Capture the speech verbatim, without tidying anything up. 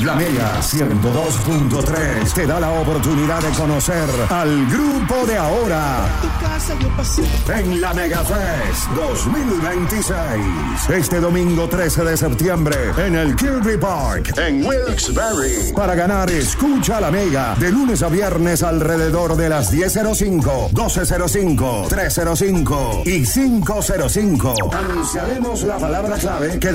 La Mega ciento dos punto tres te da la oportunidad de conocer al grupo de ahora en la Mega Fest dos mil veintiséis. Este domingo trece de septiembre en el Kirby Park en Wilkes-Barre. Para ganar, escucha la Mega de lunes a viernes alrededor de las diez cero cinco, doce cero cinco, tres cero cinco y cinco cero cinco. Anunciaremos la palabra clave que